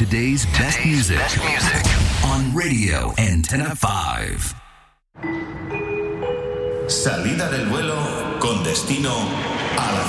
Today's best music on Radio Antenna 5. Salida del vuelo con destino a la